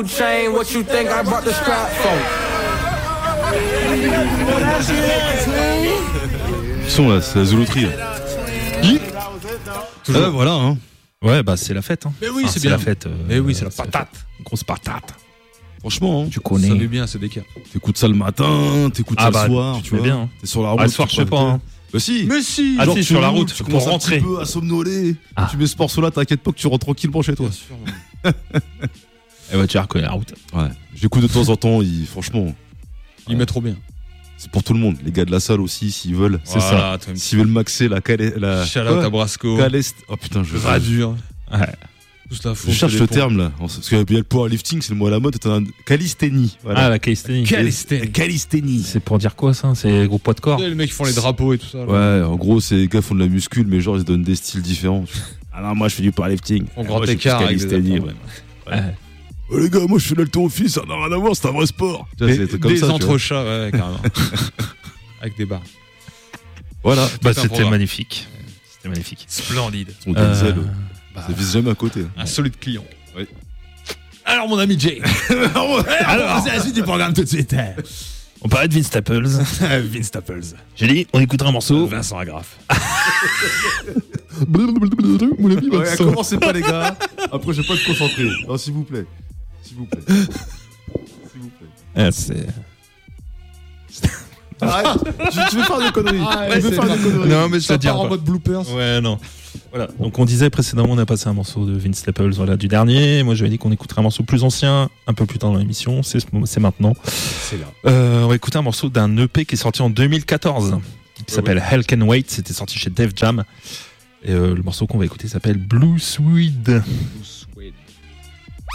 chain, what you think I brought the strap for? Ils sont là, c'est la zouloterie. Voilà, hein. Ouais, bah c'est la fête. Hein. Mais oui, c'est bien. la fête. Mais oui, c'est la patate. Grosse patate. Franchement, hein, Tu connais. Ça fait bien, c'est des cas. t'écoutes ça le matin, t'écoutes ça le soir. tu mets bien. T'es sur la route. Ah, le soir, je sais pas. Hein. Bah si. Mais si. Ah Genre, si, tu sur la roules, route, tu pour commences un rentrer. petit peu à somnoler. Ah. Tu mets ce morceau-là, t'inquiète pas que tu rentres tranquillement chez toi. Bien sûr. Eh ouais, tu as reconnu la route. Ouais. J'écoute de temps en temps. Franchement, Il met trop bien. c'est pour tout le monde. Les gars de la salle aussi, s'ils veulent. C'est ça. S'ils veulent maxer la Shout out à Brasco. Calest. Oh putain, je Radur. Ouais. Tous la Je cherche le terme là. Parce que le powerlifting, c'est le mot à la mode. Calisthénie. Voilà. Ah, la calisthénie. Calisthénie. C'est pour dire quoi ça? C'est gros poids de corps? Les mecs qui font les drapeaux et tout ça. là. Ouais, en gros, c'est les gars qui font de la muscule, mais genre ils se donnent des styles différents. Ah non, moi je fais du powerlifting. En Ah, grand moi, je fais plus écart avec des calisthénie, abdos. ouais. Ouais. Oh, les gars, moi je fais de l'haltérophilie, ça n'a rien à voir, c'est un vrai sport. Tu vois, c'est des trucs comme Des ça, tu vois. entrechats, ouais, carrément. Avec des barres. Voilà. Bah, Tout un c'était programme. magnifique. C'était magnifique. Splendide. Son Denzel, Bah, ça vise jamais à côté. un solide client. Ouais. Alors, mon ami Jay. Alors, c'est la suite du programme tout de suite. on parlait de Vince Staples. Vince Staples. J'ai dit, on écoutera un morceau. Vincent Agrafe. Ouais, commencez pas les gars. Après, je vais pas te concentrer. Non, s'il vous plaît. S'il vous plaît. S'il vous plaît. Ah, c'est... Arrête. Tu veux faire des conneries. Tu veux faire des conneries. Non, mais je Ça te dis part en pas. mode bloopers. Ouais, non. Voilà. Donc, on disait précédemment, on a passé un morceau de Vince Staples, voilà, du dernier. Moi, j'avais dit qu'on écouterait un morceau plus ancien, un peu plus tard dans l'émission. C'est maintenant. C'est là. On va écouter un morceau d'un EP qui est sorti en 2014, qui s'appelle Hell Can Wait. C'était sorti chez Def Jam. Et le morceau qu'on va écooter s'appelle Blue Swede.